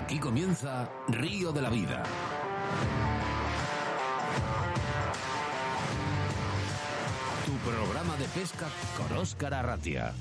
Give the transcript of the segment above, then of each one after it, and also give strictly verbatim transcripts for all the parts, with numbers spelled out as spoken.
Aquí comienza Río de la Vida. Tu programa de pesca con Óscar Arratia.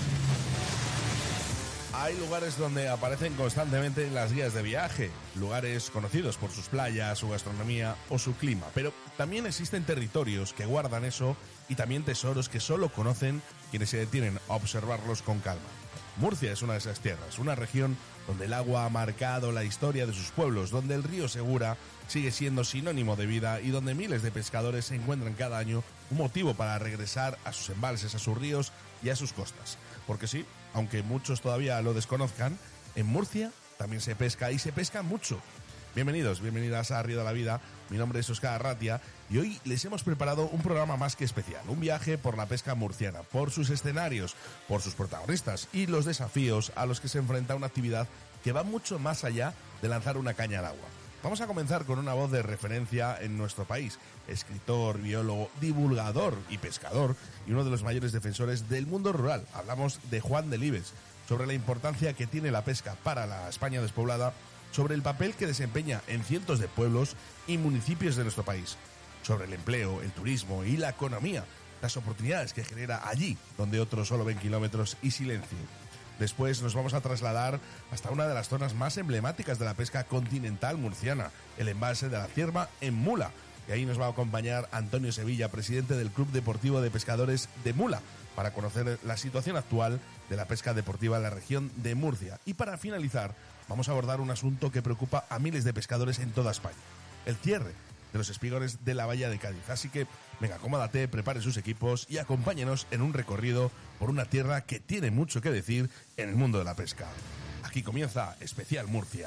Hay lugares donde aparecen constantemente en las guías de viaje, lugares conocidos por sus playas, su gastronomía o su clima, pero también existen territorios que guardan eso y también tesoros que solo conocen quienes se detienen a observarlos con calma. Murcia es una de esas tierras, una región donde el agua ha marcado la historia de sus pueblos, donde el río Segura sigue siendo sinónimo de vida y donde miles de pescadores se encuentran cada año un motivo para regresar a sus embalses, a sus ríos y a sus costas. Porque sí, aunque muchos todavía lo desconozcan, en Murcia también se pesca y se pesca mucho. Bienvenidos, bienvenidas a Río de la Vida. Mi nombre es Óscar Arratia y hoy les hemos preparado un programa más que especial, un viaje por la pesca murciana, por sus escenarios, por sus protagonistas y los desafíos a los que se enfrenta una actividad que va mucho más allá de lanzar una caña al agua. Vamos a comenzar con una voz de referencia en nuestro país, escritor, biólogo, divulgador y pescador, y uno de los mayores defensores del mundo rural. Hablamos de Juan Delibes, sobre la importancia que tiene la pesca para la España despoblada, sobre el papel que desempeña en cientos de pueblos y municipios de nuestro país, sobre el empleo, el turismo y la economía, las oportunidades que genera allí, donde otros solo ven kilómetros y silencio. Después nos vamos a trasladar hasta una de las zonas más emblemáticas de la pesca continental murciana, el embalse de la Cierva en Mula. Y ahí nos va a acompañar Antonio Sevilla, presidente del Club Deportivo de Pescadores de Mula, para conocer la situación actual de la pesca deportiva en la región de Murcia. Y para finalizar, vamos a abordar un asunto que preocupa a miles de pescadores en toda España: el cierre de los espigones de la bahía de Cádiz. Así que, venga, acomódate, prepare sus equipos y acompáñenos en un recorrido por una tierra que tiene mucho que decir en el mundo de la pesca. Aquí comienza Especial Murcia.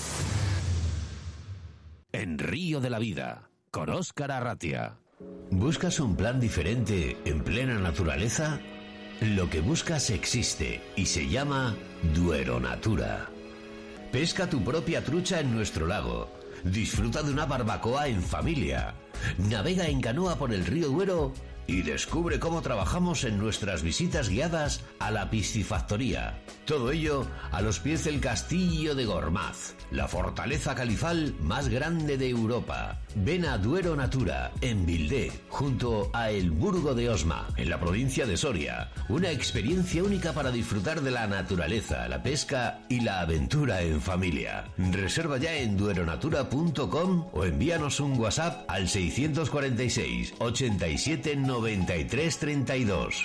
En Río de la Vida, con Óscar Arratia. ¿Buscas un plan diferente en plena naturaleza? Lo que buscas existe y se llama Duero Natura. Pesca tu propia trucha en nuestro lago. Disfruta de una barbacoa en familia. Navega en canoa por el río Duero y descubre cómo trabajamos en nuestras visitas guiadas a la piscifactoría. Todo ello a los pies del Castillo de Gormaz, la fortaleza califal más grande de Europa. Ven a Duero Natura, en Vildé, junto a El Burgo de Osma, en la provincia de Soria. Una experiencia única para disfrutar de la naturaleza, la pesca y la aventura en familia. Reserva ya en dueronatura punto com o envíanos un WhatsApp al seiscientos cuarenta y seis, ochenta y siete, noventa y tres, treinta y dos.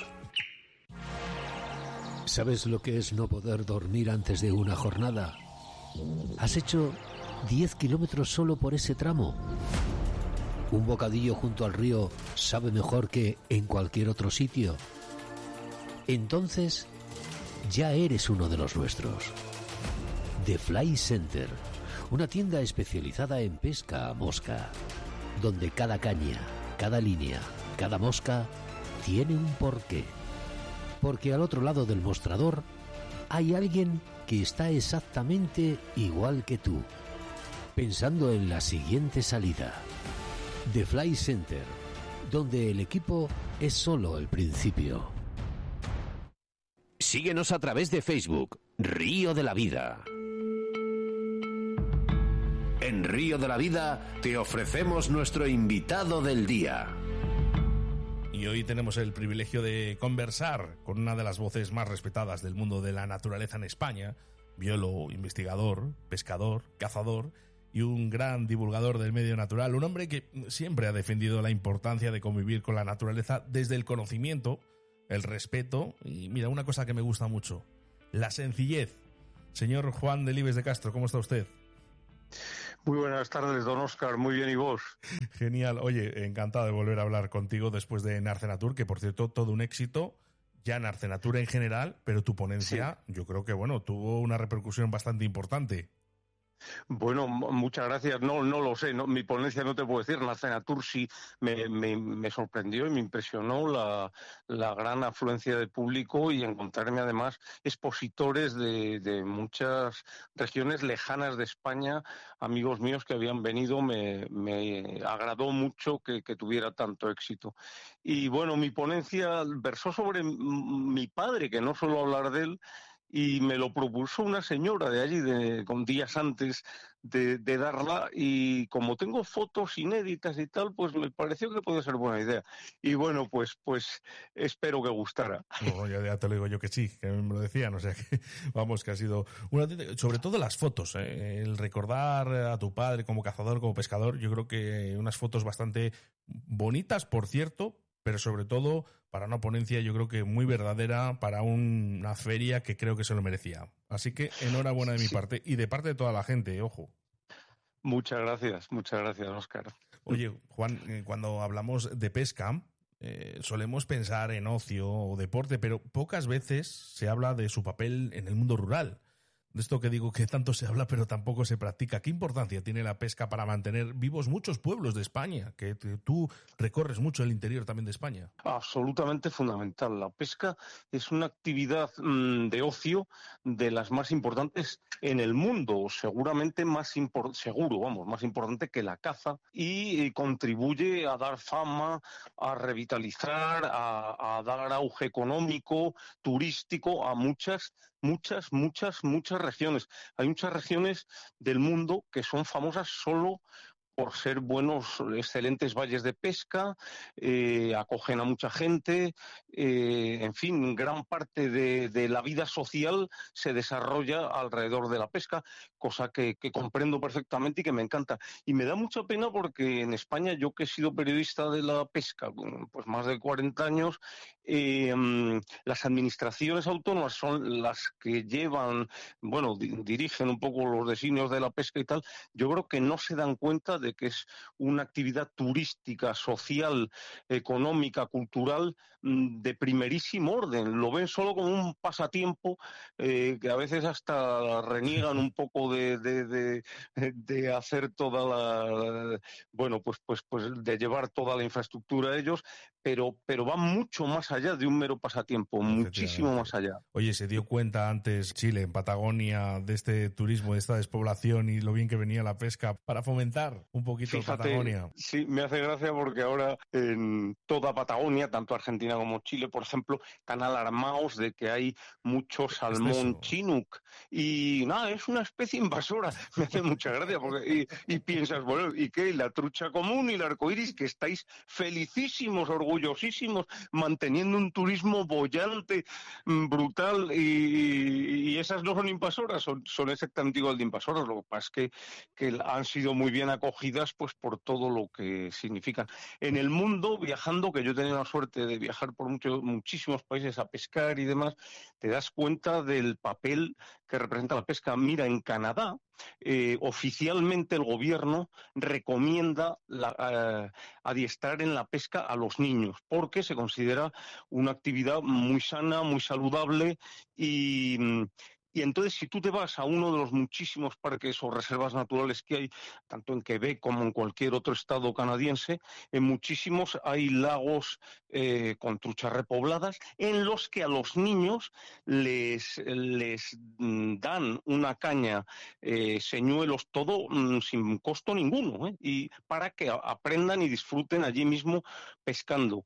¿Sabes lo que es no poder dormir antes de una jornada? ¿Has hecho diez kilómetros solo por ese tramo? ¿Un bocadillo junto al río sabe mejor que en cualquier otro sitio? Entonces, ya eres uno de los nuestros. The Fly Center, una tienda especializada en pesca a mosca, donde cada caña, cada línea, cada mosca tiene un porqué. Porque al otro lado del mostrador hay alguien que está exactamente igual que tú, pensando en la siguiente salida. The Fly Center, donde el equipo es solo el principio. Síguenos a través de Facebook, Río de la Vida. En Río de la Vida te ofrecemos nuestro invitado del día. Y hoy tenemos el privilegio de conversar con una de las voces más respetadas del mundo de la naturaleza en España, biólogo, investigador, pescador, cazador y un gran divulgador del medio natural, un hombre que siempre ha defendido la importancia de convivir con la naturaleza desde el conocimiento, el respeto y, mira, una cosa que me gusta mucho, la sencillez. Señor Juan Delibes de Castro, ¿cómo está usted? Muy buenas tardes, don Óscar, muy bien, ¿y vos? Genial, oye, encantado de volver a hablar contigo después de Narcenatur, que por cierto, todo un éxito, ya Narcenatur en general, pero tu ponencia, sí, yo creo que, bueno, tuvo una repercusión bastante importante. Bueno, muchas gracias. No, no lo sé. No, mi ponencia no te puedo decir. Narcenatur sí me, me, me sorprendió y me impresionó la, la gran afluencia de público y encontrarme además expositores de, de muchas regiones lejanas de España, amigos míos que habían venido. Me, me agradó mucho que, que tuviera tanto éxito. Y bueno, mi ponencia versó sobre mi padre, que no suelo hablar de él, y me lo propuso una señora de allí, de, con días antes de, de darla, y como tengo fotos inéditas y tal, pues me pareció que podía ser buena idea. Y bueno, pues pues espero que gustara. No, ya, ya te lo digo yo que sí, que me lo decían, o sea que vamos, que ha sido una, sobre todo las fotos, ¿eh? El recordar a tu padre como cazador, como pescador, yo creo que unas fotos bastante bonitas, por cierto, pero sobre todo para una ponencia yo creo que muy verdadera, para un, una feria que creo que se lo merecía. Así que enhorabuena de mi sí. parte y de parte de toda la gente, ojo. Muchas gracias, muchas gracias, Óscar. Oye, Juan, eh, cuando hablamos de pesca, eh, solemos pensar en ocio o deporte, pero pocas veces se habla de su papel en el mundo rural. De esto que digo que tanto se habla pero tampoco se practica. ¿Qué importancia tiene la pesca para mantener vivos muchos pueblos de España? Que tú recorres mucho el interior también de España. Absolutamente fundamental. La pesca es una actividad mmm, de ocio de las más importantes en el mundo, seguramente más impor- seguro, vamos, más importante que la caza, y eh, contribuye a dar fama, a revitalizar, a, a dar auge económico, turístico a muchas muchas, muchas, muchas regiones. Hay muchas regiones del mundo que son famosas solo por ser buenos, excelentes valles de pesca, eh, acogen a mucha gente, eh, en fin, gran parte de, de la vida social se desarrolla alrededor de la pesca, cosa que, que comprendo perfectamente y que me encanta. Y me da mucha pena porque en España, yo que he sido periodista de la pesca, pues más de cuarenta años, eh, las administraciones autónomas son las que llevan, bueno, di- dirigen un poco los designios de la pesca y tal. Yo creo que no se dan cuenta de de que es una actividad turística, social, económica, cultural de primerísimo orden. Lo ven solo como un pasatiempo eh, que a veces hasta reniegan un poco de, de, de, de hacer toda la, bueno, pues, pues, pues de llevar toda la infraestructura a ellos, pero, pero va mucho más allá de un mero pasatiempo, muchísimo más allá. Oye, ¿se dio cuenta antes Chile, en Patagonia, de este turismo, de esta despoblación y lo bien que venía la pesca para fomentar un poquito Fíjate, Patagonia? Sí, me hace gracia porque ahora en toda Patagonia, tanto Argentina como Chile, por ejemplo, están alarmados de que hay mucho salmón chinook. Y nada, es una especie invasora. Me hace mucha gracia porque y, y piensas, bueno, ¿y qué? La trucha común y el arcoíris, que estáis felicísimos, orgullosísimos, manteniendo un turismo boyante, brutal, y, y esas no son invasoras, son, son exactamente igual de invasoras. Lo que pasa es que, que han sido muy bien acogidas pues por todo lo que significan. En el mundo, viajando, que yo he tenido la suerte de viajar por muchos, muchísimos países a pescar y demás, te das cuenta del papel que representa la pesca. Mira, en Canadá, eh, oficialmente el gobierno recomienda la, eh, adiestrar en la pesca a los niños, porque se considera una actividad muy sana, muy saludable y... Y entonces, si tú te vas a uno de los muchísimos parques o reservas naturales que hay, tanto en Quebec como en cualquier otro estado canadiense, en muchísimos hay lagos eh, con truchas repobladas, en los que a los niños les, les dan una caña, eh, señuelos, todo mm, sin costo ninguno, ¿eh? Y para que aprendan y disfruten allí mismo pescando.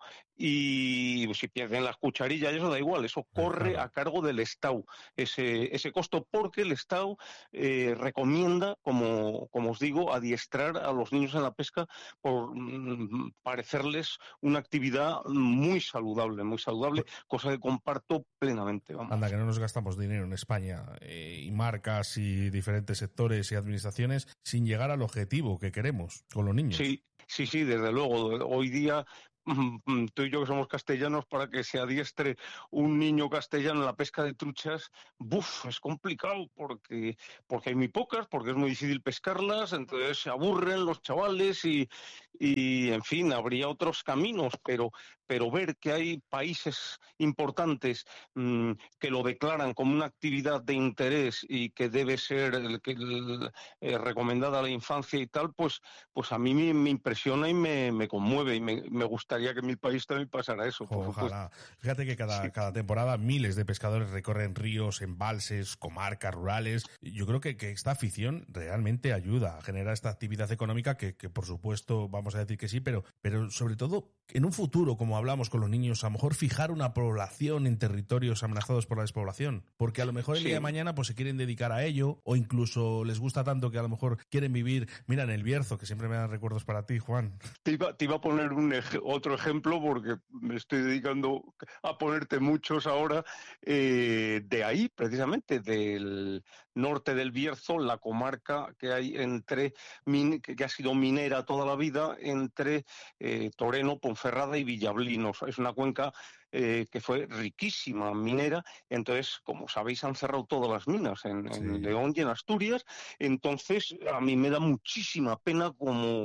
Y si pierden las cucharillas, eso da igual, eso corre a cargo del Estado, ese, ese costo, porque el Estado eh, recomienda, como, como os digo, adiestrar a los niños en la pesca por mm, parecerles una actividad muy saludable, muy saludable, cosa que comparto plenamente. Vamos. Anda, que no nos gastamos dinero en España eh, y marcas y diferentes sectores y administraciones sin llegar al objetivo que queremos con los niños. Sí, sí, sí, desde luego. Hoy día tú y yo que somos castellanos, para que se adiestre un niño castellano en la pesca de truchas, buf, es complicado porque, porque hay muy pocas, porque es muy difícil pescarlas, entonces se aburren los chavales y, y en fin, habría otros caminos, pero, pero ver que hay países importantes mmm, que lo declaran como una actividad de interés y que debe ser el, el, eh, recomendada a la infancia y tal, pues, pues a mí me, me impresiona y me, me conmueve y me, me gustaría gustaría que en mi país también pasara eso. Por Ojalá. Fíjate que cada, sí. cada temporada miles de pescadores recorren ríos, embalses, comarcas rurales. Yo creo que, que esta afición realmente ayuda a generar esta actividad económica que, que por supuesto vamos a decir que sí, pero, pero sobre todo en un futuro, como hablamos con los niños, a lo mejor fijar una población en territorios amenazados por la despoblación, porque a lo mejor el Sí. día de mañana pues se quieren dedicar a ello, o incluso les gusta tanto que a lo mejor quieren vivir, mira, en el Bierzo, que siempre me dan recuerdos para ti, Juan. Te iba, te iba a poner un ej- otro ejemplo porque me estoy dedicando a ponerte muchos ahora, eh, de ahí precisamente, del norte del Bierzo, la comarca que hay entre, min- que, que ha sido minera toda la vida, entre eh, Toreno, Ponferrada y Villablinos. Es una cuenca eh, que fue riquísima minera. Entonces, como sabéis, han cerrado todas las minas en, en Sí. León y en Asturias. Entonces, a mí me da muchísima pena como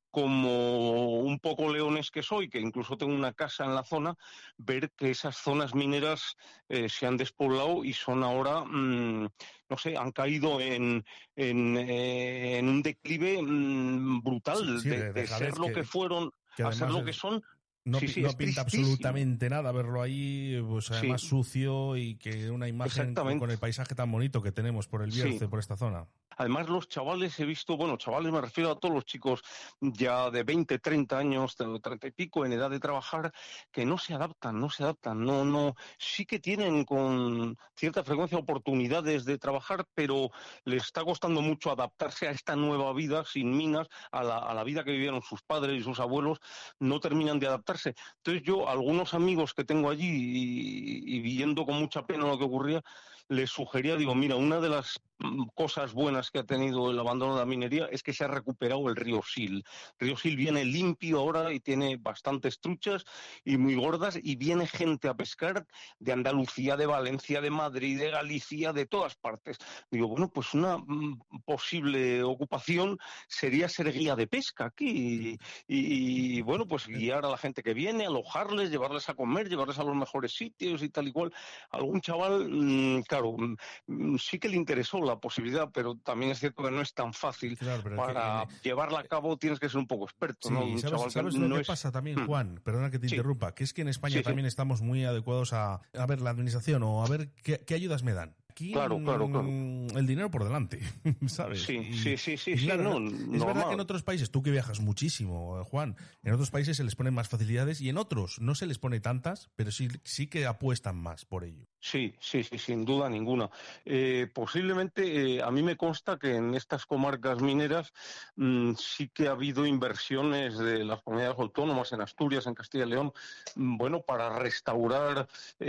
como un poco leones que soy, que incluso tengo una casa en la zona, ver que esas zonas mineras eh, se han despoblado y son ahora, mmm, no sé, han caído en, en, eh, en un declive mmm, brutal, Sí, sí, de, de de dejadez ser lo que, que, fueron que a ser además lo que es- son. No, Sí, pi- sí, no es pinta tristísimo. absolutamente nada verlo ahí, pues además Sí, sucio, y que una imagen con, con exactamente. el paisaje tan bonito que tenemos por el Bierzo Sí. y por esta zona. Además, los chavales, he visto, bueno, chavales me refiero a todos los chicos ya de veinte, treinta años, treinta y pico, en edad de trabajar, que no se adaptan, no se adaptan, no, no, sí que tienen con cierta frecuencia oportunidades de trabajar, pero les está costando mucho adaptarse a esta nueva vida sin minas, a la, a la vida que vivieron sus padres y sus abuelos, no terminan de adaptarse. Entonces yo, algunos amigos que tengo allí y, y viendo con mucha pena lo que ocurría, les sugería, digo, mira, una de las cosas buenas que ha tenido el abandono de la minería es que se ha recuperado el río Sil. El río Sil viene limpio ahora y tiene bastantes truchas y muy gordas, y viene gente a pescar de Andalucía, de Valencia, de Madrid, de Galicia, de todas partes. Digo, bueno, pues una mm, posible ocupación sería ser guía de pesca aquí y, y, bueno, pues guiar a la gente que viene, alojarles, llevarles a comer, llevarles a los mejores sitios y tal y cual. Algún chaval, mmm, claro, mmm, sí que le interesó la posibilidad, pero también es cierto que no es tan fácil. Claro, pero Para que, llevarla a cabo tienes que ser un poco experto, ¿no? sí, Un ¿sabes, chaval ¿sabes que lo no que es... pasa también, Hmm. Juan? Perdona que te Sí. interrumpa, que es que en España Sí, sí. también estamos muy adecuados a, a ver la administración o a ver qué, qué ayudas me dan. Aquí Claro, claro, claro. mm, el dinero por delante, ¿sabes? Sí, Y- sí, sí, sí, y sí, claro, no, no, es normal. verdad que en otros países, tú que viajas muchísimo, eh, Juan, en otros países se les ponen más facilidades y en otros no se les pone tantas, pero sí, sí que apuestan más por ello. Sí, sí, sí, sin duda ninguna. Eh, posiblemente, eh, a mí me consta que en estas comarcas mineras mmm, sí que ha habido inversiones de las comunidades autónomas en Asturias, en Castilla y León, mmm, bueno, para restaurar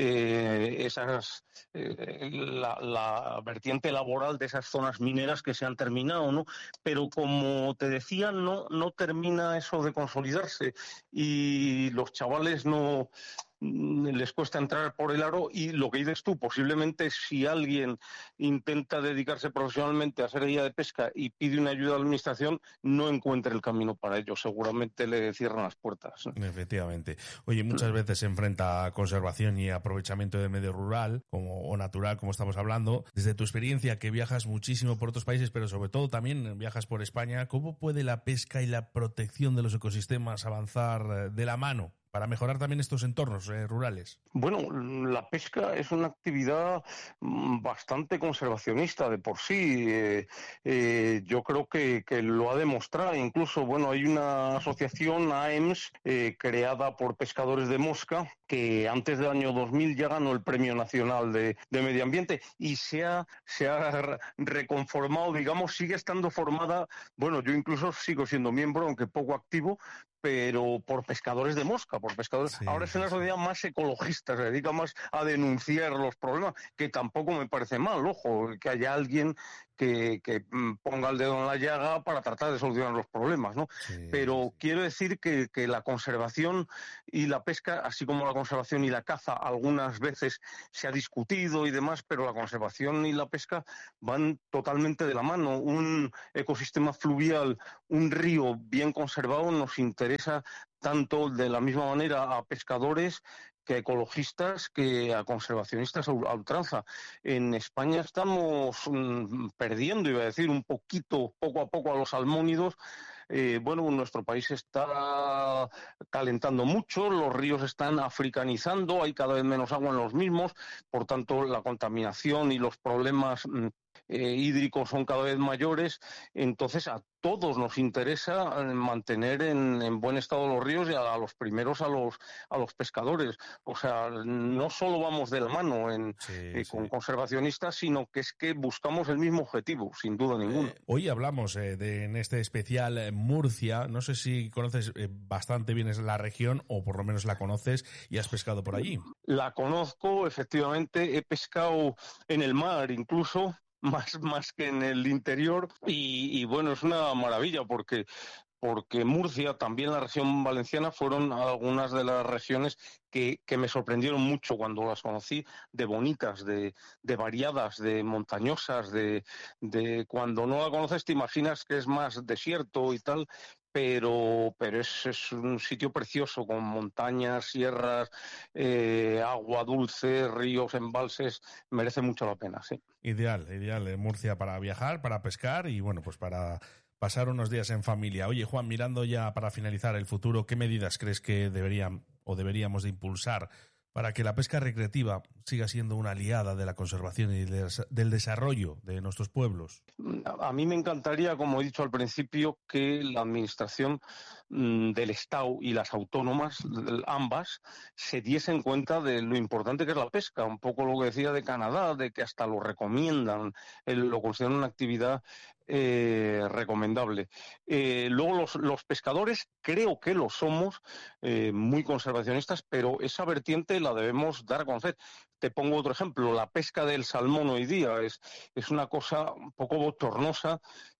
eh, esas eh, la, la vertiente laboral de esas zonas mineras que se han terminado, ¿no? Pero como te decía, no, no termina eso de consolidarse y los chavales no les cuesta entrar por el aro, y lo que dices tú, posiblemente si alguien intenta dedicarse profesionalmente a ser guía de pesca y pide una ayuda a la administración, no encuentre el camino para ello, seguramente le cierran las puertas. Efectivamente. Oye, muchas veces se enfrenta a conservación y aprovechamiento del medio rural como, o natural, como estamos hablando. Desde tu experiencia, que viajas muchísimo por otros países, pero sobre todo también viajas por España, ¿cómo puede la pesca y la protección de los ecosistemas avanzar de la mano para mejorar también estos entornos eh, rurales? Bueno, la pesca es una actividad bastante conservacionista de por sí. Eh, eh, yo creo que, que lo ha demostrado. Incluso, bueno, hay una asociación, A E M S, eh, creada por pescadores de mosca, que antes del año dos mil ya ganó el Premio Nacional de, de Medio Ambiente y se ha, se ha reconformado, digamos, sigue estando formada. Bueno, yo incluso sigo siendo miembro, aunque poco activo, pero por pescadores de mosca, por pescadores. Sí, Ahora es una sí, sociedad más ecologista, se dedica más a denunciar los problemas, que tampoco me parece mal, ojo, que haya alguien que, que ponga el dedo en la llaga para tratar de solucionar los problemas, ¿no? Sí, Pero sí. quiero decir que, que la conservación y la pesca, así como la conservación y la caza, algunas veces se ha discutido y demás, pero la conservación y la pesca van totalmente de la mano. Un ecosistema fluvial, un río bien conservado nos interesa tanto de la misma manera a pescadores que a ecologistas, que a conservacionistas a ultranza. En España estamos mmm, perdiendo, iba a decir, un poquito, poco a poco, a los salmónidos, Eh, bueno, nuestro país está calentando mucho, los ríos están africanizando, hay cada vez menos agua en los mismos, por tanto la contaminación y los problemas mm, eh, hídricos son cada vez mayores, entonces a todos nos interesa mantener en, en buen estado los ríos y a, a los primeros a los a los pescadores. O sea, no solo vamos de la mano en, Sí, eh, sí. con conservacionistas, sino que es que buscamos el mismo objetivo, sin duda ninguna. Eh, hoy hablamos eh, de en este especial eh, Murcia. No sé si conoces eh, bastante bien la región o por lo menos la conoces y has pescado por allí. La conozco, efectivamente, he pescado en el mar incluso, más, más que en el interior, y, y bueno, es una maravilla porque porque Murcia, también la región valenciana, fueron algunas de las regiones que, que me sorprendieron mucho cuando las conocí, de bonitas, de, de variadas, de montañosas, de, de cuando no la conoces te imaginas que es más desierto y tal, pero, pero es, es un sitio precioso, con montañas, sierras, eh, agua dulce, ríos, embalses, merece mucho la pena, sí. Ideal, ideal en Murcia para viajar, para pescar y bueno, pues para pasar unos días en familia. Oye, Juan, mirando ya para finalizar el futuro, ¿qué medidas crees que deberían o deberíamos de impulsar para que la pesca recreativa siga siendo una aliada de la conservación y del desarrollo de nuestros pueblos? A mí me encantaría, como he dicho al principio, que la administración mmm, del Estado y las autónomas, ambas, se diesen cuenta de lo importante que es la pesca. Un poco lo que decía de Canadá, de que hasta lo recomiendan, lo consideran una actividad Eh, recomendable. Eh, luego los, los pescadores creo que lo somos, eh, muy conservacionistas, pero esa vertiente la debemos dar a conocer. Te pongo otro ejemplo, la pesca del salmón hoy día es, es una cosa un poco bochornosa,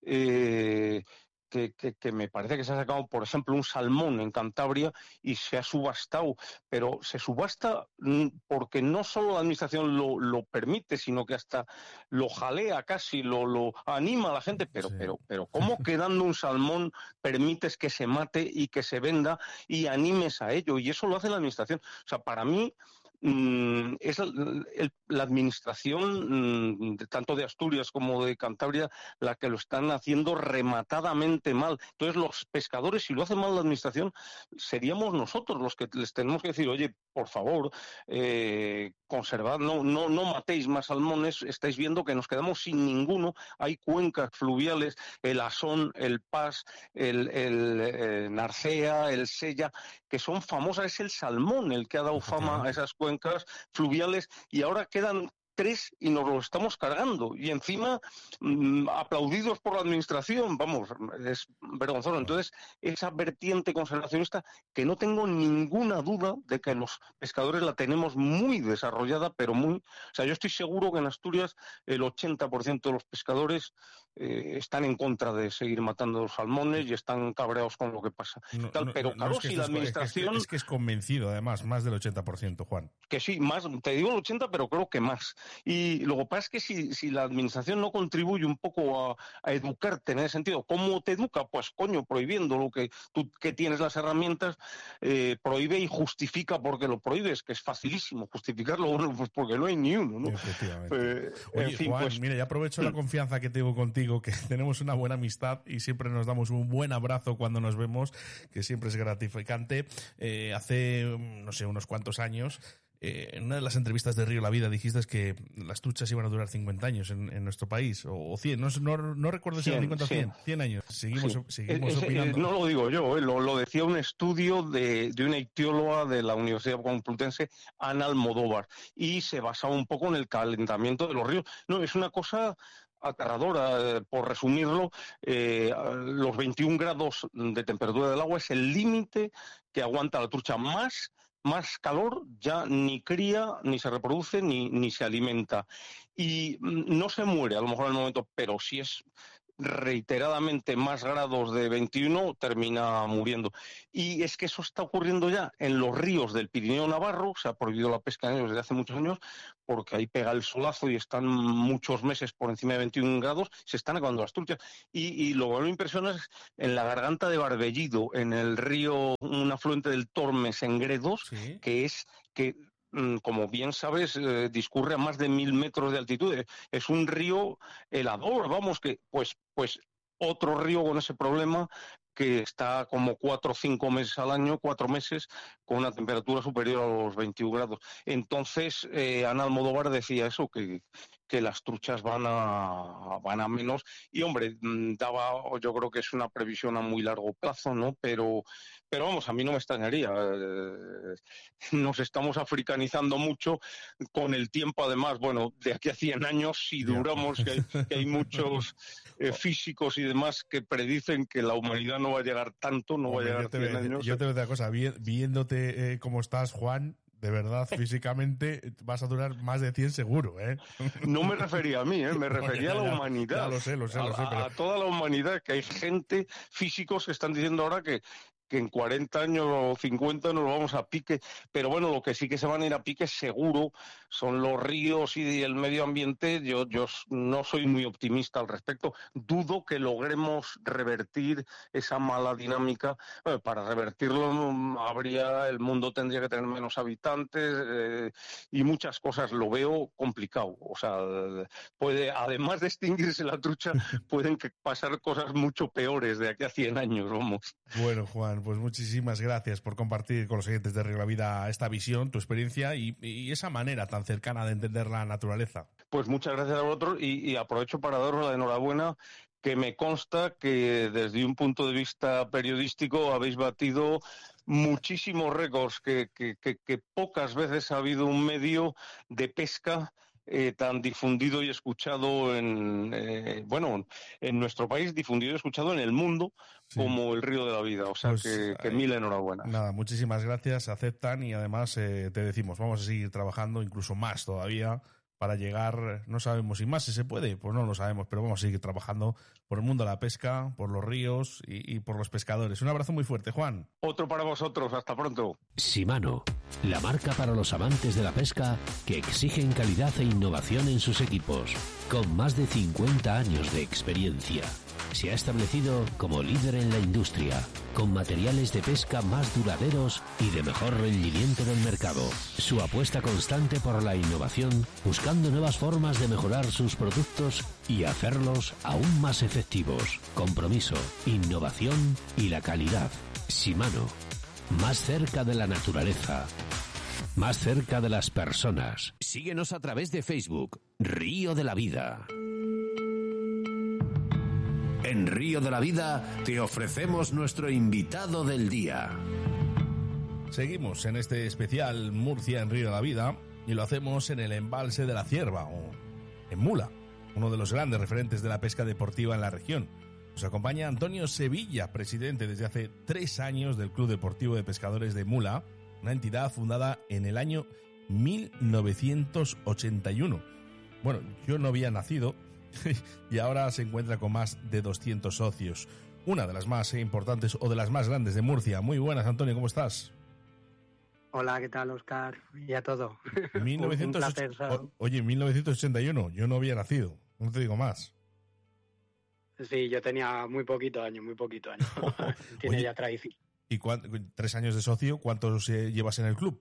eh, Que, que, que me parece que se ha sacado, por ejemplo, un salmón en Cantabria y se ha subastado, pero se subasta porque no solo la administración lo, lo permite, sino que hasta lo jalea casi, lo, lo anima a la gente, pero, Sí. pero, pero ¿cómo quedando un salmón permites que se mate y que se venda y animes a ello? Y eso lo hace la administración. O sea, para mí es el, el, la administración de, tanto de Asturias como de Cantabria la que lo están haciendo rematadamente mal. Entonces los pescadores, si lo hace mal la administración, seríamos nosotros los que les tenemos que decir, oye, por favor, eh, conservad, no, no, no matéis más salmones, estáis viendo que nos quedamos sin ninguno. Hay cuencas fluviales, el Asón, el Pas, el, el, el Narcea, el Sella, que son famosas, es el salmón el que ha dado fama a esas cuencas fluviales, y ahora quedan tres y nos lo estamos cargando, y encima mmm, aplaudidos por la administración, vamos, es vergonzoso. Entonces, esa vertiente conservacionista, que no tengo ninguna duda de que los pescadores la tenemos muy desarrollada, pero muy, o sea, yo estoy seguro que en Asturias el ochenta por ciento de los pescadores eh, están en contra de seguir matando los salmones y están cabreados con lo que pasa. No, Tal, no, pero no, claro, no es que si estés, la administración... Es que, es que es convencido, además, más del ochenta por ciento, Juan. Que sí, más, te digo el ochenta, pero creo que más. Y lo que pasa es que si, si la administración no contribuye un poco a, a educarte en ese sentido, ¿cómo te educa? Pues coño, prohibiendo lo que tú que tienes las herramientas, eh, prohíbe y justifica porque lo prohíbes, que es facilísimo justificarlo, bueno, pues porque no hay ni uno, ¿no? Efectivamente. Eh, Oye, en fin, Juan, pues, mira, ya aprovecho la confianza que tengo contigo, que tenemos una buena amistad y siempre nos damos un buen abrazo cuando nos vemos, que siempre es gratificante. Eh, hace, no sé, unos cuantos años, Eh, en una de las entrevistas de Río La Vida dijiste que las truchas iban a durar cincuenta años en, en nuestro país, o, o cien, no, no, no recuerdo si eran cincuenta o cien, cien años. Seguimos, sí. seguimos es, opinando. Eh, no lo digo yo, eh, lo, lo decía un estudio de, de una ictióloga de la Universidad Complutense, Ana Almodóvar, y se basaba un poco en el calentamiento de los ríos. No, es una cosa aterradora, eh, por resumirlo, eh, los veintiún grados de temperatura del agua es el límite que aguanta la trucha. Más Más calor ya ni cría, ni se reproduce, ni, ni se alimenta. Y no se muere a lo mejor en el momento, pero si es reiteradamente más grados de veintiuno, termina muriendo. Y es que eso está ocurriendo ya en los ríos del Pirineo Navarro. Se ha prohibido la pesca en ellos desde hace muchos años, porque ahí pega el solazo y están muchos meses por encima de veintiún grados, se están acabando las truchas. Y, y lo que me impresiona es en la garganta de Barbellido, en el río, un afluente del Tormes, en Gredos, ¿sí? que es que como bien sabes, eh, discurre a más de mil metros de altitud. Es un río helador, vamos, que pues, pues otro río con ese problema, que está como cuatro o cinco meses al año, cuatro meses, con una temperatura superior a los veintiún grados. Entonces, eh, Ana Almodóvar decía eso, que, que las truchas van a, van a menos. Y, hombre, daba, yo creo que es una previsión a muy largo plazo, ¿no? Pero, pero vamos, a mí no me extrañaría. Eh, nos estamos africanizando mucho con el tiempo, además, bueno, de aquí a cien años, si duramos, que hay, que hay muchos eh, físicos y demás que predicen que la humanidad no va a llegar tanto, no Hombre, va a llegar cien años. Yo te voy a decir una cosa, vi, viéndote eh, cómo estás, Juan, de verdad, físicamente vas a durar más de cien seguro, ¿eh? No me refería a mí, ¿eh? Me refería a la humanidad. Ya lo sé, lo sé, lo sé. A, pero... a toda la humanidad, que hay gente, físicos que están diciendo ahora que que en cuarenta años o cincuenta nos vamos a pique, pero bueno, lo que sí que se van a ir a pique seguro son los ríos y el medio ambiente. Yo, yo no soy muy optimista al respecto, dudo que logremos revertir esa mala dinámica. Bueno, para revertirlo habría, el mundo tendría que tener menos habitantes eh, y muchas cosas, lo veo complicado. O sea, puede, además de extinguirse la trucha, pueden pasar cosas mucho peores de aquí a cien años, vamos. Bueno, Juan, pues muchísimas gracias por compartir con los oyentes de Río de la Vida esta visión, tu experiencia y, y esa manera tan cercana de entender la naturaleza. Pues muchas gracias a vosotros y, y aprovecho para daros la enhorabuena, que me consta que desde un punto de vista periodístico habéis batido muchísimos récords, que, que, que, que pocas veces ha habido un medio de pesca Eh, tan difundido y escuchado en eh, bueno en nuestro país, difundido y escuchado en el mundo, sí, como el Río de la Vida. O sea, pues, que, que mil enhorabuena. Nada, muchísimas gracias, aceptan y además eh, te decimos, vamos a seguir trabajando incluso más todavía para llegar, no sabemos si más si se puede, pues no lo sabemos, pero vamos a seguir trabajando por el mundo de la pesca, por los ríos y, y por los pescadores. Un abrazo muy fuerte, Juan. Otro para vosotros, hasta pronto. Shimano, la marca para los amantes de la pesca que exigen calidad e innovación en sus equipos, con más de cincuenta años de experiencia. Se ha establecido como líder en la industria, con materiales de pesca más duraderos y de mejor rendimiento del mercado. Su apuesta constante por la innovación, buscando nuevas formas de mejorar sus productos y hacerlos aún más efectivos. Compromiso, innovación y la calidad. Shimano, más cerca de la naturaleza, más cerca de las personas. Síguenos a través de Facebook, Río de la Vida. En Río de la Vida te ofrecemos nuestro invitado del día. Seguimos en este especial Murcia en Río de la Vida y lo hacemos en el embalse de la Cierva, o en Mula, uno de los grandes referentes de la pesca deportiva en la región. Nos acompaña Antonio Sevilla, presidente desde hace tres años del Club Deportivo de Pescadores de Mula, una entidad fundada en el año mil novecientos ochenta y uno. Bueno, yo no había nacido y ahora se encuentra con más de doscientos socios. Una de las más importantes o de las más grandes de Murcia. Muy buenas, Antonio, ¿cómo estás? Hola, ¿qué tal, Óscar? Y a todo. mil novecientos... Un placer, o, oye, mil novecientos ochenta y uno, yo no había nacido, no te digo más. Sí, yo tenía muy poquito años, muy poquito años. Tiene oye, ya tradición. ¿Y cuánto, tres años de socio, cuántos eh, llevas en el club?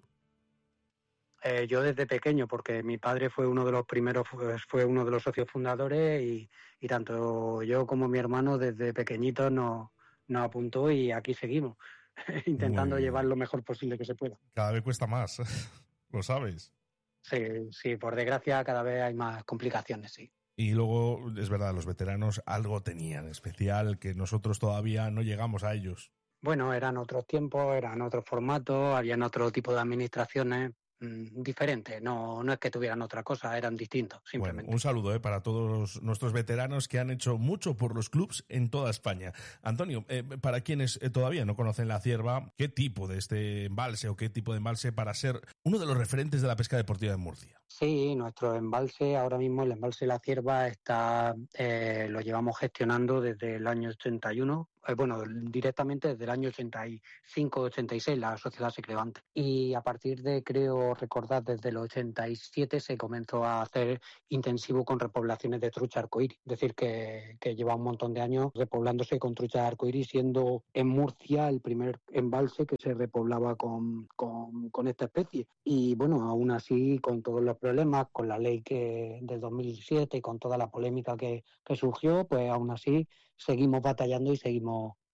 Eh, yo desde pequeño, porque mi padre fue uno de los primeros, fue uno de los socios fundadores y, y tanto yo como mi hermano desde pequeñitos nos, nos apuntó y aquí seguimos, intentando llevar lo mejor posible que se pueda. Cada vez cuesta más, lo sabes. Sí, sí, por desgracia cada vez hay más complicaciones, sí. Y luego, es verdad, los veteranos algo tenían especial que nosotros todavía no llegamos a ellos. Bueno, eran otros tiempos, eran otros formatos, habían otro tipo de administraciones diferentes, no, no es que tuvieran otra cosa, eran distintos, simplemente. Bueno, un saludo eh, para todos nuestros veteranos que han hecho mucho por los clubs en toda España. Antonio, eh, para quienes eh, todavía no conocen la Cierva, ¿qué tipo de este embalse o qué tipo de embalse para ser uno de los referentes de la pesca deportiva de Murcia? Sí, nuestro embalse, ahora mismo el embalse La Cierva está, eh, lo llevamos gestionando desde el año ochenta y uno, eh, bueno, directamente desde el año ochenta y cinco ochenta y seis, la sociedad se creó antes. Y a partir de, creo recordar, desde el ochenta y siete se comenzó a hacer intensivo con repoblaciones de trucha arcoíris. Es decir, que, que lleva un montón de años repoblándose con trucha arcoíris, siendo en Murcia el primer embalse que se repoblaba con, con, con esta especie. Y bueno, aún así, con todos los problemas, con la ley que del dos mil siete y con toda la polémica que, que surgió, pues aún así seguimos batallando y seguimos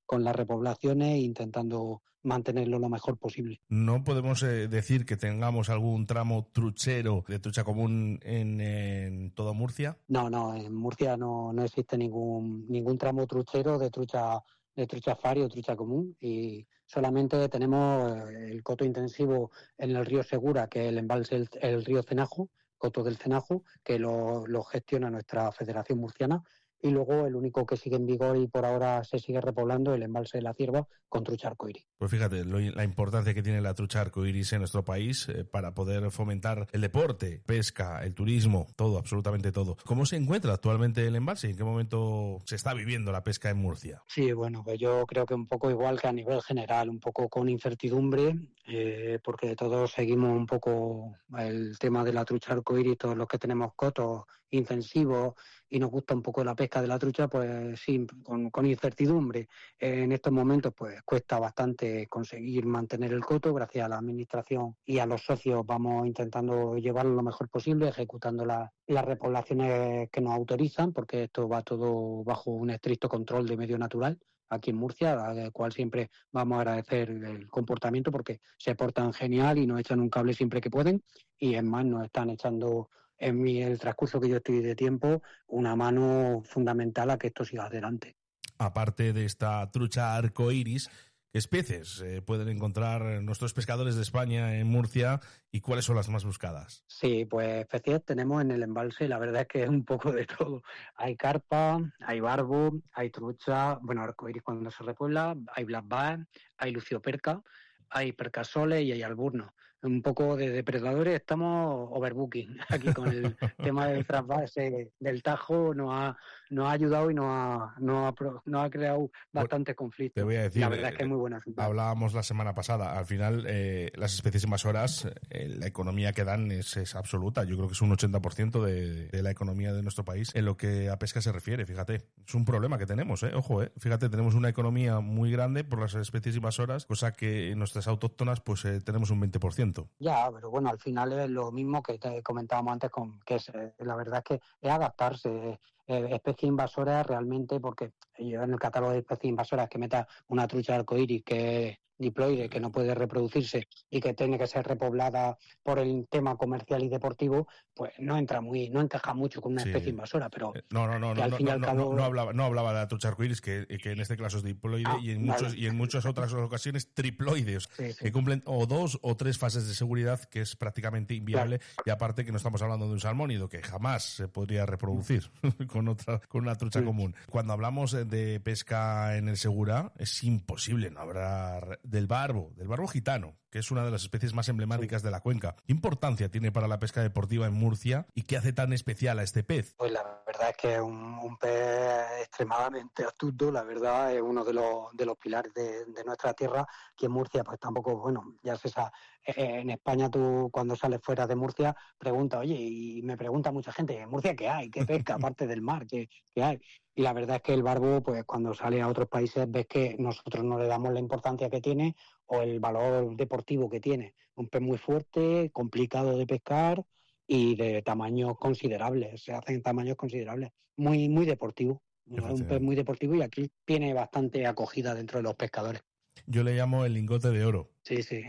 con las repoblaciones e intentando mantenerlo lo mejor posible. No podemos eh, decir que tengamos algún tramo truchero de trucha común en, en toda Murcia. No, no, en Murcia no, no existe ningún ningún tramo truchero de trucha de trucha fari o trucha común, y solamente tenemos el coto intensivo en el río Segura, que es el embalse el, el río Cenajo, coto del Cenajo, que lo, lo gestiona nuestra Federación Murciana. Y luego el único que sigue en vigor y por ahora se sigue repoblando, el embalse de la Cierva con trucha arcoíris. Pues fíjate lo, la importancia que tiene la trucha arcoíris en nuestro país eh, para poder fomentar el deporte, pesca, el turismo, todo, absolutamente todo. ¿Cómo se encuentra actualmente el embalse? ¿En qué momento se está viviendo la pesca en Murcia? Sí, bueno, pues yo creo que un poco igual que a nivel general, un poco con incertidumbre, eh, porque todos seguimos un poco el tema de la trucha arcoíris, todos los que tenemos cotos intensivos y nos gusta un poco la pesca de la trucha, pues sí, con, con incertidumbre. Eh, en estos momentos pues cuesta bastante conseguir mantener el coto. Gracias a la administración y a los socios vamos intentando llevarlo lo mejor posible, ejecutando la, las repoblaciones que nos autorizan, porque esto va todo bajo un estricto control de medio natural aquí en Murcia, al cual siempre vamos a agradecer el comportamiento porque se portan genial y nos echan un cable siempre que pueden, y es más, nos están echando en mi, el transcurso que yo estoy de tiempo una mano fundamental a que esto siga adelante. Aparte de esta trucha arcoíris, ¿qué especies eh, pueden encontrar nuestros pescadores de España en Murcia y cuáles son las más buscadas? Sí, pues especies tenemos en el embalse, la verdad es que es un poco de todo. Hay carpa, hay barbo, hay trucha, bueno, arcoíris cuando se repuebla, hay black bass, hay lucioperca, hay percasoles y hay alburnos. Un poco de depredadores, estamos overbooking aquí con el tema del trasvase del Tajo, nos ha, nos ha ayudado y nos ha, nos ha, nos ha creado bastante conflicto. Te voy a decir, la verdad es que es muy buena. Hablábamos la semana pasada, al final eh, las especies invasoras, eh, la economía que dan es, es absoluta. Yo creo que es un ochenta por ciento de, de la economía de nuestro país en lo que a pesca se refiere, fíjate. Es un problema que tenemos, eh, ojo, eh. Fíjate, tenemos una economía muy grande por las especies invasoras, cosa que en nuestras autóctonas pues eh, tenemos un veinte por ciento. Ya, pero bueno, al final es lo mismo que te comentábamos antes, con que es, eh, la verdad es que es adaptarse. Eh, especies invasoras realmente, porque yo en el catálogo de especies invasoras que meta una trucha arcoíris que es diploide, que no puede reproducirse y que tiene que ser repoblada por el tema comercial y deportivo, pues no entra muy, no encaja mucho con una Sí. especie invasora, pero No, no, no, que no, al no, fin y no, al no, cabo... no hablaba, no hablaba de la trucha arcoíris, que, que en este caso es diploide Ah, y en vale. muchos y en muchas otras ocasiones triploides, Sí, sí. que cumplen o dos o tres fases de seguridad, que es prácticamente inviable, y aparte que no estamos hablando de un salmónido que jamás se podría reproducir con otra con una trucha Sí. común. Cuando hablamos de pesca en el Segura, es imposible no hablar del barbo, del barbo gitano, que es una de las especies más emblemáticas de la cuenca. ¿Qué importancia tiene para la pesca deportiva en Murcia y qué hace tan especial a este pez? Pues la verdad es que es un, un pez extremadamente astuto, la verdad es uno de los, de los pilares de, de nuestra tierra, que en Murcia pues tampoco, bueno, ya se sabe, eh, en España tú cuando sales fuera de Murcia preguntas, oye, y me pregunta mucha gente, ¿en Murcia qué hay? ¿Qué pesca aparte del mar? ¿Qué, qué hay? Y la verdad es que el barbo, pues cuando sale a otros países ves que nosotros no le damos la importancia que tiene o el valor deportivo que tiene. Un pez muy fuerte, complicado de pescar y de tamaños considerables, se hacen tamaños considerables, muy muy deportivo, un pez muy deportivo, y aquí tiene bastante acogida dentro de los pescadores. Yo le llamo el lingote de oro. Sí, sí.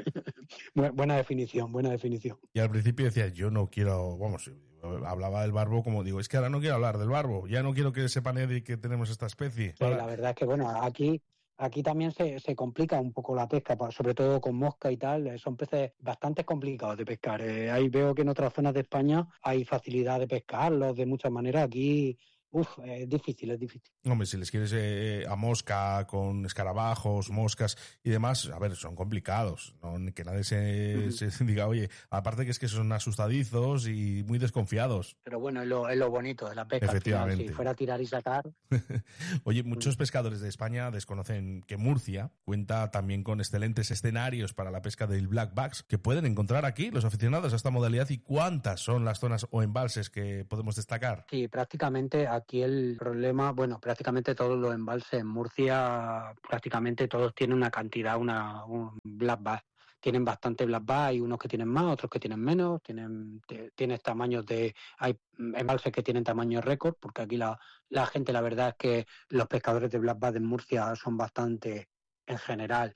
Buena definición, buena definición. Y al principio decía, yo no quiero, vamos, hablaba del barbo como digo, es que ahora no quiero hablar del barbo, ya no quiero que sepa nadie que tenemos esta especie. Sí, la verdad es que, bueno, aquí... Aquí también se, se complica un poco la pesca, sobre todo con mosca y tal. Son peces bastante complicados de pescar. Eh, ahí veo que en otras zonas de España hay facilidad de pescarlos de muchas maneras. Aquí, uff, es difícil, es difícil. Hombre, si les quieres eh, a mosca, con escarabajos, moscas y demás, a ver, son complicados, ¿no? Que nadie se, uh-huh. se diga, oye, aparte que es que son asustadizos y muy desconfiados. Pero bueno, es lo, es lo bonito de la pesca. Efectivamente. Al final, si fuera a tirar y sacar... Oye, muchos pescadores de España desconocen que Murcia cuenta también con excelentes escenarios para la pesca del black bass, que pueden encontrar aquí los aficionados a esta modalidad. ¿Y cuántas son las zonas o embalses que podemos destacar? Sí, prácticamente aquí el problema, bueno, prácticamente todos los embalses en Murcia, prácticamente todos tienen una cantidad, una un black bass. tienen bastante black bass, hay unos que tienen más, otros que tienen menos, tienen t- tienes tamaños de, hay embalses que tienen tamaños récord, porque aquí la, la gente, la verdad es que los pescadores de black bass de Murcia son bastante, en general,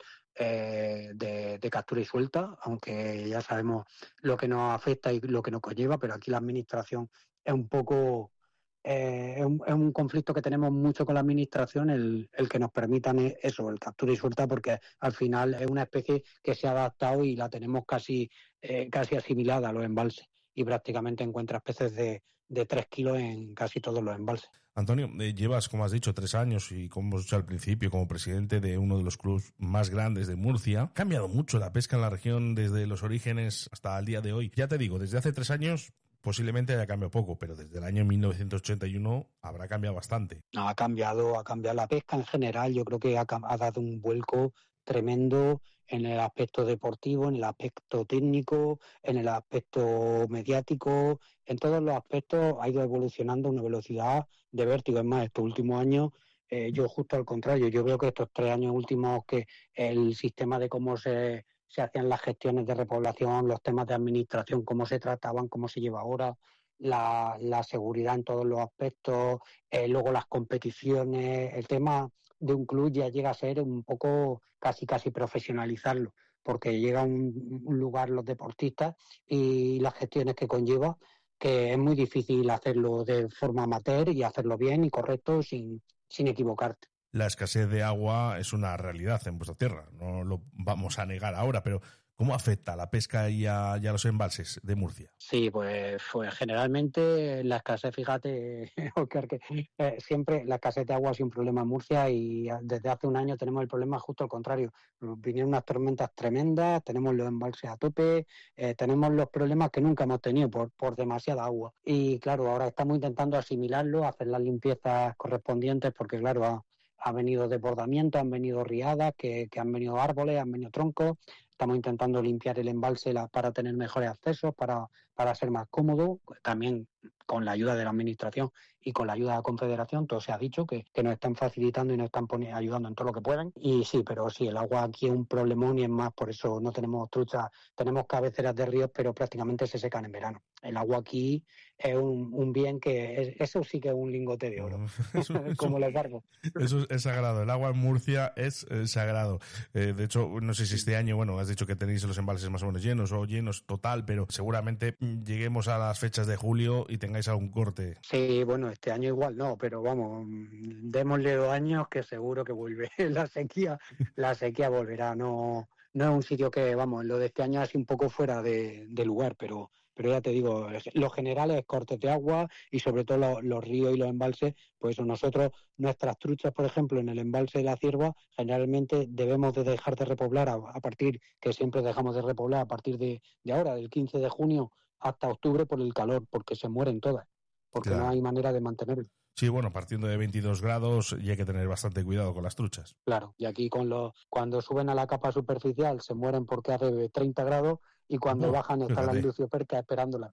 eh, de, de captura y suelta, aunque ya sabemos lo que nos afecta y lo que nos conlleva, pero aquí la administración es un poco... Eh, es, un, es un conflicto que tenemos mucho con la administración, el, el que nos permitan eso, el captura y suelta, porque al final es una especie que se ha adaptado y la tenemos casi, eh, casi asimilada a los embalses, y prácticamente encuentras peces de, de tres kilos en casi todos los embalses. Antonio, eh, llevas, como has dicho, tres años y, como hemos dicho al principio, como presidente de uno de los clubes más grandes de Murcia. Ha cambiado mucho la pesca en la región desde los orígenes hasta el día de hoy. Ya te digo, desde hace tres años posiblemente haya cambiado poco, pero desde el año mil novecientos ochenta y uno habrá cambiado bastante. No, ha cambiado, ha cambiado la pesca en general. Yo creo que ha, ha dado un vuelco tremendo en el aspecto deportivo, en el aspecto técnico, en el aspecto mediático, en todos los aspectos ha ido evolucionando a una velocidad de vértigo. Es más, estos últimos años, eh, yo justo al contrario, yo veo que estos tres años últimos, que el sistema de cómo se, se hacían las gestiones de repoblación, los temas de administración, cómo se trataban, cómo se lleva ahora, la, la seguridad en todos los aspectos, eh, luego las competiciones, el tema de un club ya llega a ser un poco casi casi profesionalizarlo, porque llega a un, un lugar los deportistas y las gestiones que conlleva, que es muy difícil hacerlo de forma amateur y hacerlo bien y correcto sin, sin equivocarte. La escasez de agua es una realidad en vuestra tierra, no lo vamos a negar ahora, pero ¿cómo afecta a la pesca y a, y a los embalses de Murcia? Sí, pues, pues generalmente la escasez, fíjate, Oscar, que eh, siempre la escasez de agua ha sido un problema en Murcia, y desde hace un año tenemos el problema justo al contrario. Vinieron unas tormentas tremendas, tenemos los embalses a tope, eh, tenemos los problemas que nunca hemos tenido por, por demasiada agua. Y claro, ahora estamos intentando asimilarlo, hacer las limpiezas correspondientes, porque claro, ha, ha venido desbordamiento, han venido riadas, que, que han venido árboles, han venido troncos. Estamos intentando limpiar el embalse para tener mejores accesos, para, para ser más cómodo, también con la ayuda de la administración y con la ayuda de la Confederación. Todo se ha dicho que, que nos están facilitando y nos están poniendo, ayudando en todo lo que pueden. Y sí, pero sí, el agua aquí es un problemón, y es más, por eso no tenemos truchas, tenemos cabeceras de ríos, pero prácticamente se secan en verano. El agua aquí es un, un bien que, es, eso sí que es un lingote de oro, eso, eso, como los barcos. Eso es sagrado, el agua en Murcia es eh, sagrado. Eh, de hecho, no sé si este año, bueno, has dicho que tenéis los embalses más o menos llenos o llenos total, pero seguramente lleguemos a las fechas de julio y tengáis algún corte. Sí, bueno, este año igual no, pero vamos, démosle dos años que seguro que vuelve la sequía, la sequía volverá. No, no es un sitio que, vamos, lo de este año es un poco fuera de, de lugar, pero pero ya te digo, lo general es cortes de agua, y sobre todo los, los ríos y los embalses. Pues eso, nosotros, nuestras truchas, por ejemplo, en el embalse de la Cierva, generalmente debemos de dejar de repoblar a, a partir, que siempre dejamos de repoblar a partir de, de ahora, del quince de junio hasta octubre, por el calor, porque se mueren todas, porque claro, no hay manera de mantenerlo. Sí, bueno, partiendo de veintidós grados y hay que tener bastante cuidado con las truchas. Claro, y aquí con los, cuando suben a la capa superficial se mueren porque hace treinta grados, y cuando no, bajan está fíjate. La lucioperca esperándola.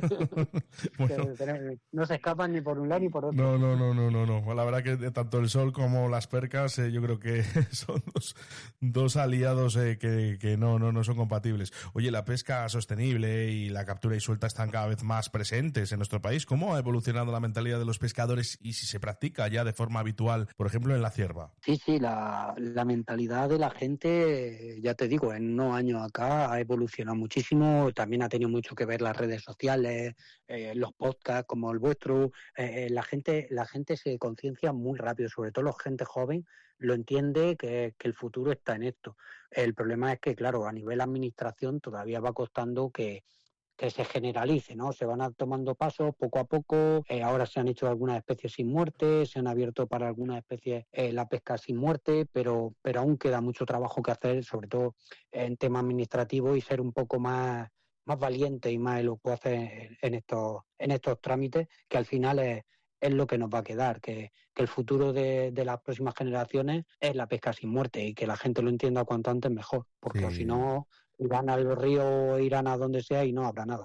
Bueno. No se escapan ni por un lado ni por otro. No, no, no, no, no, no. La verdad que tanto el sol como las percas, eh, yo creo que son dos, dos aliados eh, que, que no, no, no son compatibles. Oye, la pesca sostenible y la captura y suelta están cada vez más presentes en nuestro país. ¿Cómo ha evolucionado la mentalidad de los pescadores y si se practica ya de forma habitual, por ejemplo, en la Cierva? Sí, sí, la, la mentalidad de la gente, ya te digo, en unos años acá ha evolucionado mucho. Muchísimo, también ha tenido mucho que ver las redes sociales, eh, los podcasts como el vuestro. Eh, la gente la gente se conciencia muy rápido, sobre todo la gente joven lo entiende que, que el futuro está en esto. El problema es que, claro, a nivel administración todavía va costando que que se generalice, ¿no? Se van tomando pasos poco a poco. Eh, ahora se han hecho algunas especies sin muerte, se han abierto para algunas especies eh, la pesca sin muerte, pero, pero aún queda mucho trabajo que hacer, sobre todo en tema administrativo, y ser un poco más, más valiente y más elocuaz en, en, estos, en estos trámites, que al final es, es lo que nos va a quedar, que, que el futuro de, de las próximas generaciones es la pesca sin muerte, y que la gente lo entienda cuanto antes mejor, porque sí. Si no irán al río, irán a donde sea y no habrá nada.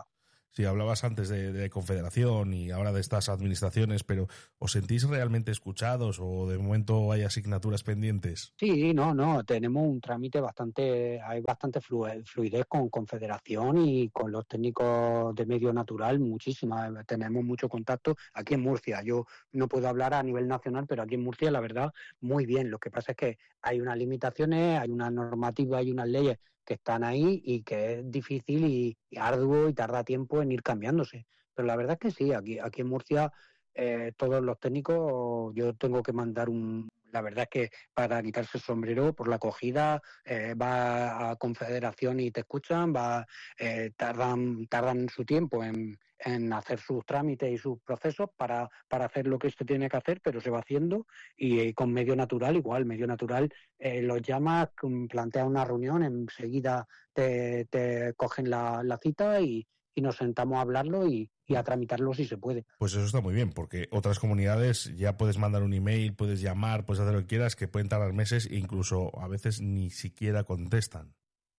Sí, hablabas antes de, de Confederación y ahora de estas administraciones, pero ¿os sentís realmente escuchados o de momento hay asignaturas pendientes? Sí, no, no, tenemos un trámite bastante, hay bastante flu- fluidez con Confederación y con los técnicos de medio natural, muchísima, tenemos mucho contacto aquí en Murcia. Yo no puedo hablar a nivel nacional, pero aquí en Murcia, la verdad, muy bien. Lo que pasa es que hay unas limitaciones, hay unas normativas, hay unas leyes que están ahí y que es difícil y, y arduo y tarda tiempo en ir cambiándose. Pero la verdad es que sí, aquí, aquí en Murcia eh, todos los técnicos, yo tengo que mandar un... La verdad es que para quitarse el sombrero por la acogida, eh, va a Confederación y te escuchan, va eh, tardan tardan su tiempo en, en hacer sus trámites y sus procesos para, para hacer lo que se tiene que hacer, pero se va haciendo y, y con Medio Natural igual, Medio Natural eh, los llamas, plantea una reunión, enseguida te, te cogen la, la cita y, y nos sentamos a hablarlo y, y a tramitarlo si se puede. Pues eso está muy bien, porque otras comunidades ya puedes mandar un email, puedes llamar, puedes hacer lo que quieras, que pueden tardar meses e incluso a veces ni siquiera contestan.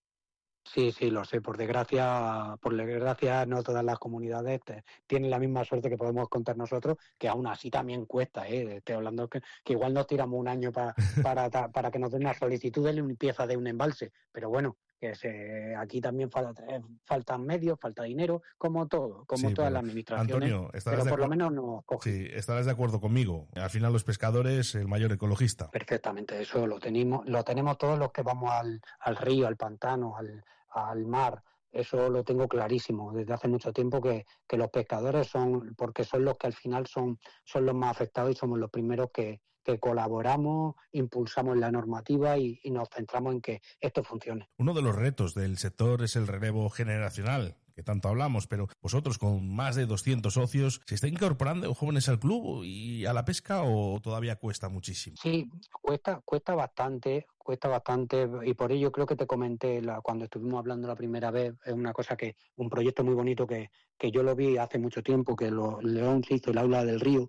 Sí, sí, lo sé. Por desgracia, por desgracia, no todas las comunidades te, tienen la misma suerte que podemos contar nosotros, que aún así también cuesta, ¿eh? Estoy hablando que, que igual nos tiramos un año pa, para, para que nos den una solicitud de limpieza de un embalse. Pero bueno, que se, aquí también falta, faltan medios, falta dinero, como todo, como Sí, todas pero, las administraciones. Antonio, Pero de por lo acu- menos nos cogen. Sí, estarás de acuerdo conmigo. Al final los pescadores, el mayor ecologista. Perfectamente, eso lo tenemos, lo tenemos todos los que vamos al, al río, al pantano, al, al mar. Eso lo tengo clarísimo desde hace mucho tiempo que, que los pescadores son, porque son los que al final son, son los más afectados y somos los primeros que, que colaboramos, impulsamos la normativa y, y nos centramos en que esto funcione. Uno de los retos del sector es el relevo generacional, que tanto hablamos, pero vosotros con más de doscientos socios, ¿se está incorporando jóvenes al club y a la pesca o todavía cuesta muchísimo? Sí, cuesta, cuesta bastante, cuesta bastante y por ello creo que te comenté la, cuando estuvimos hablando la primera vez, es una cosa que, un proyecto muy bonito que, que yo lo vi hace mucho tiempo, que lo, León se hizo el Aula del Río.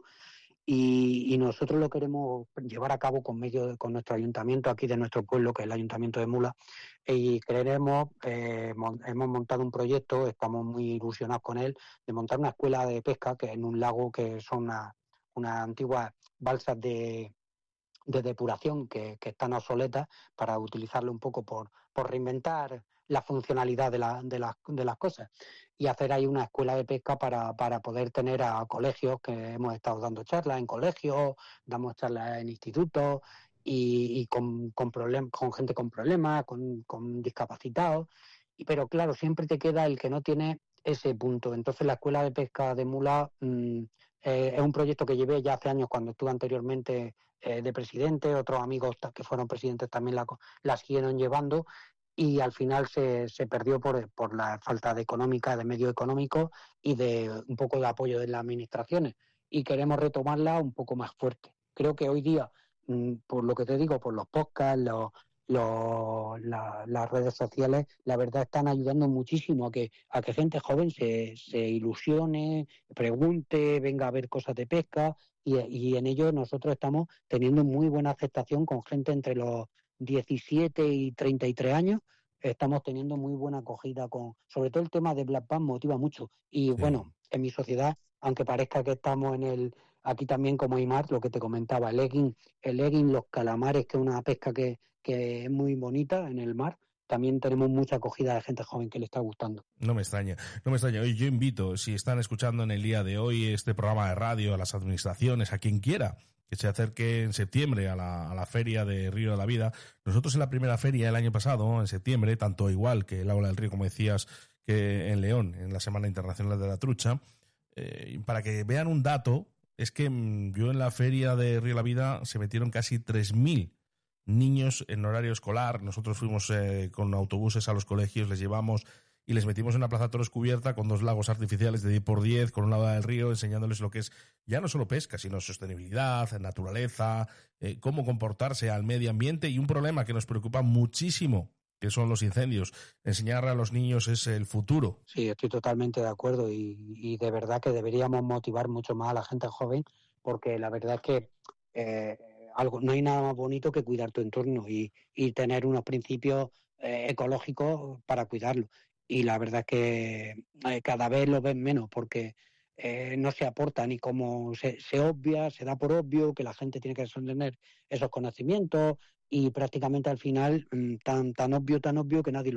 Y, y nosotros lo queremos llevar a cabo con medio de, con nuestro ayuntamiento aquí de nuestro pueblo, que es el Ayuntamiento de Mula, y queremos, eh, mon, hemos montado un proyecto, estamos muy ilusionados con él, de montar una escuela de pesca que en un lago que son unas una antiguas balsas de, de depuración que, que están obsoletas, para utilizarlo un poco por, por reinventar la funcionalidad de, la, de, las, de las cosas y hacer ahí una escuela de pesca para, para poder tener a colegios, que hemos estado dando charlas en colegios, damos charlas en institutos y, y con, con, problem, con gente con problemas, con, con discapacitados, y, pero claro, siempre te queda el que no tiene ese punto. Entonces la escuela de pesca de Mula mmm, eh, es un proyecto que llevé ya hace años cuando estuve anteriormente eh, de presidente, otros amigos que fueron presidentes también la, la siguieron llevando, y al final se, se perdió por, por la falta de económica, de medios económicos y de un poco de apoyo de las administraciones. Y queremos retomarla un poco más fuerte. Creo que hoy día, por lo que te digo, por los podcasts, los, los, la, las redes sociales, la verdad están ayudando muchísimo a que, a que gente joven se, se ilusione, pregunte, venga a ver cosas de pesca, y, y en ello nosotros estamos teniendo muy buena aceptación con gente entre los diecisiete y treinta y tres años. Estamos teniendo muy buena acogida con, sobre todo el tema de Black Band motiva mucho. Y sí. Bueno, en mi sociedad, aunque parezca que estamos en el, aquí también como Aymar, lo que te comentaba, el egging, el egging, los calamares, que es una pesca que, que es muy bonita en el mar, también tenemos mucha acogida de gente joven que le está gustando. No me extraña, no me extraña. Hoy yo invito, si están escuchando en el día de hoy este programa de radio, a las administraciones, a quien quiera, que se acerque en septiembre a la, a la feria de Río de la Vida. Nosotros en la primera feria el año pasado, en septiembre, tanto igual que el Aula del Río, como decías, que en León, en la Semana Internacional de la Trucha, eh, para que vean un dato, es que yo en la feria de Río de la Vida se metieron casi tres mil niños en horario escolar. Nosotros fuimos eh, con autobuses a los colegios, les llevamos y les metimos en una plaza de toros cubierta con dos lagos artificiales de diez por diez, con un lado del río, enseñándoles lo que es ya no solo pesca, sino sostenibilidad, naturaleza, eh, cómo comportarse al medio ambiente, y un problema que nos preocupa muchísimo, que son los incendios. Enseñar a los niños es el futuro. Sí, estoy totalmente de acuerdo, y, y de verdad que deberíamos motivar mucho más a la gente joven, porque la verdad es que eh, algo, no hay nada más bonito que cuidar tu entorno y, y tener unos principios eh, ecológicos para cuidarlo. y la verdad es que eh, cada vez lo ven menos porque eh, no se aporta ni como se, se obvia, se da por obvio que la gente tiene que tener esos conocimientos y prácticamente al final mm, tan, tan obvio, tan obvio que nadie lo